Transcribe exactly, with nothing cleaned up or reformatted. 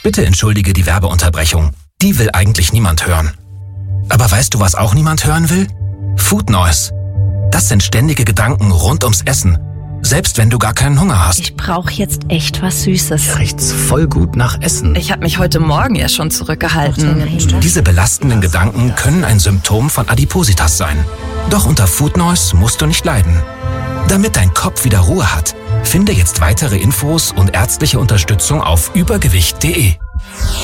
Bitte entschuldige die Werbeunterbrechung. Die will eigentlich niemand hören. Aber weißt du, was auch niemand hören will? Food Noise. Das sind ständige Gedanken rund ums Essen. Selbst wenn du gar keinen Hunger hast. Ich brauche jetzt echt was Süßes. Riecht's voll gut nach Essen. Ich habe mich heute Morgen ja schon zurückgehalten. Diese belastenden Gedanken können ein Symptom von Adipositas sein. Doch unter Food Noise musst du nicht leiden. Damit dein Kopf wieder Ruhe hat, finde jetzt weitere Infos und ärztliche Unterstützung auf übergewicht punkt de.